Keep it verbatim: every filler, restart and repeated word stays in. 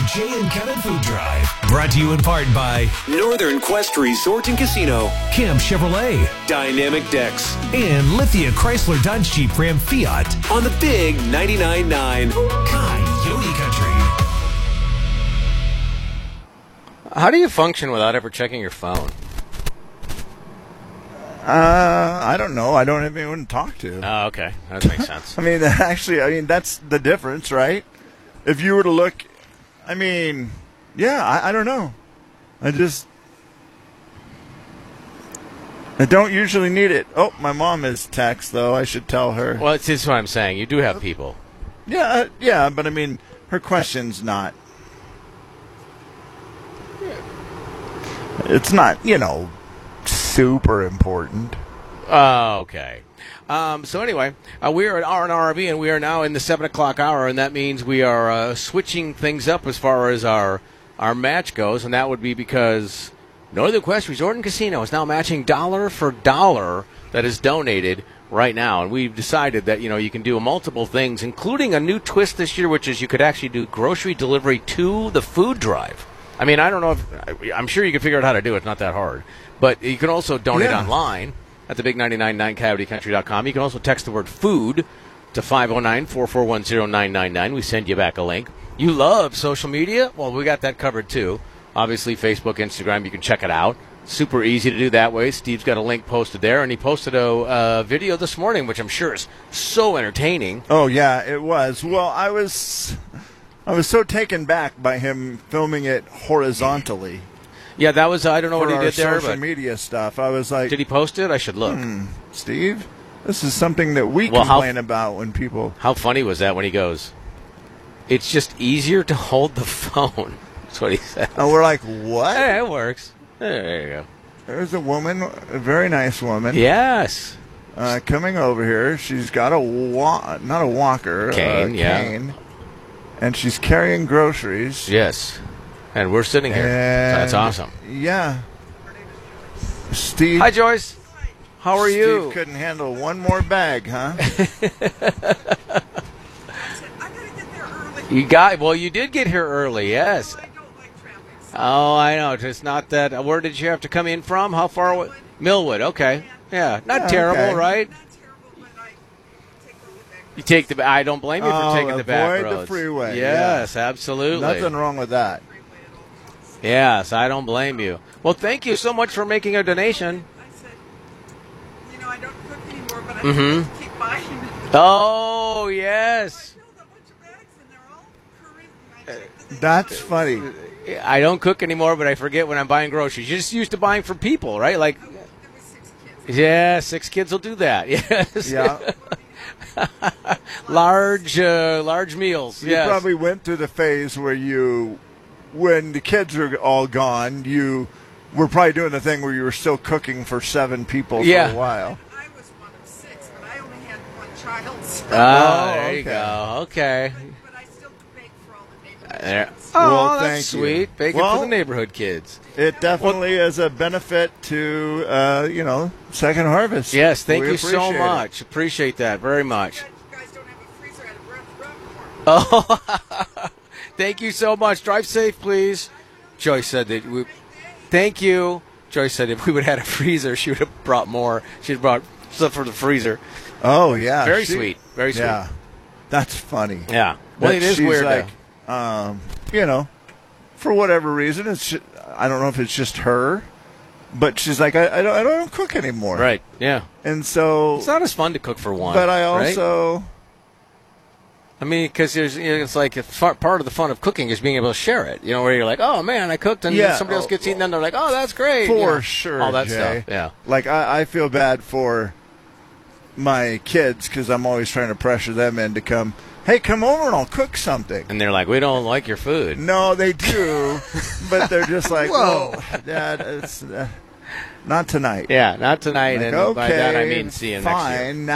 Jay and Kevin Food Drive. Brought to you in part by Northern Quest Resort and Casino, Camp Chevrolet, Dynamic Decks, and Lithia Chrysler Dodge Jeep Ram Fiat on the Big ninety-nine point nine Coyote Country. How do you function without ever checking your phone? Uh, I don't know. I don't have anyone to talk to. Oh, okay. That makes sense. I mean, actually, I mean, that's the difference, right? If you were to look, I mean, yeah, I, I don't know. I just, I don't usually need it. Oh, my mom is text, though. I should tell her. Well, it's just what I'm saying. You do have people. Yeah, uh, yeah, but I mean, her question's not. It's not, you know, super important. Oh, okay. Um, so anyway, uh, we are at R and R V, and we are now in the seven o'clock hour, and that means we are uh, switching things up as far as our our match goes, and that would be because Northern Quest Resort and Casino is now matching dollar for dollar that is donated right now, and we've decided that you know you can do multiple things, including a new twist this year, which is you could actually do grocery delivery to the food drive. I mean, I don't know if I'm sure you can figure out how to do it. It's not that hard. But you can also donate yeah. online at the big nine nine nine coyote country dot com. You can also text the word food to five oh nine, four four one, oh nine nine nine. We send you back a link. You love social media? Well, we got that covered too. Obviously, Facebook, Instagram, you can check it out. Super easy to do that way. Steve's got a link posted there, and he posted a uh, video this morning, which I'm sure is so entertaining. Oh, yeah, it was. Well, I was... I was so taken back by him filming it horizontally. Yeah, that was, I don't know what he did there. social but media stuff. I was like... Did he post it? I should look. Hmm, Steve, this is something that we well, complain how, about when people... How funny was that when he goes, it's just easier to hold the phone. That's what he said. And we're like, what? Hey, it works. There you go. There's a woman, a very nice woman. Yes. Uh, coming over here. She's got a, wa- not a walker. Cane, a yeah. cane. And she's carrying groceries. Yes. And we're sitting here. And so that's awesome. Yeah. Steve. Hi, Joyce. How are Steve you? Steve couldn't handle one more bag, huh? You got, well, you did get here early, yes. Oh, I know. It's not that. Where did you have to come in from? How far away? Millwood, okay. Yeah, not yeah, terrible, okay. right? You take the. I don't blame you for oh, taking the back avoid roads. the freeway. Yes, yeah. absolutely. Nothing wrong with that. Yes, I don't blame you. Well, thank you so much for making a donation. I said, you know, I don't cook anymore, but I mm-hmm. just keep buying them. Oh, yes. I filled a bunch of bags, and they're all current. And I checked the thing. That's funny. I don't cook anymore, but I forget when I'm buying groceries. You're just used to buying for people, right? Like, There was six kids. yeah, six kids will do that. Yes. Yeah. large, uh, large meals. You yes. probably went through the phase where you, when the kids were all gone, you were probably doing the thing where you were still cooking for seven people yeah. for a while. I was one of six, but I only had one child. So. Oh, Oh, there you okay. go. Okay. But, but I still bake for all the neighborhood There. kids. Oh, Well, that's thank you. sweet. Bacon Well, for the neighborhood kids. It definitely is a benefit to, uh, you know, Second Harvest. Yes, thank We you so appreciate it. much. Appreciate that very much. You guys don't have a freezer. I had a breath rub for. Oh, thank you so much. Drive safe, please. Joyce said that we. Thank you. Joyce said if we would have had a freezer, she would have brought more. She'd have brought stuff for the freezer. Oh, yeah. Very She- sweet. Very sweet. Yeah. That's funny. Yeah. Well, That it is she's weird. like, though. um, you know, for whatever reason, it's ju- I don't know if it's just her, but she's like, I, I don't, I don't cook anymore. Right. Yeah. And so, It's not as fun to cook for one. but I right? also, I mean, because there's, you know, it's like a far, part of the fun of cooking is being able to share it. You know, where you're like, oh man, I cooked, and Yeah. somebody else Oh, gets eaten, and they're like, oh, that's great. for you know, sure, all that Jay. stuff. Yeah. Like I, I feel bad for my kids because I'm always trying to pressure them in to come. Hey, come over and I'll cook something. And they're like, we don't like your food. No, they do, but they're just like, Whoa. whoa, Dad, it's uh, not tonight. Yeah, not tonight, Like, and by that I okay, mean see you next year. fine.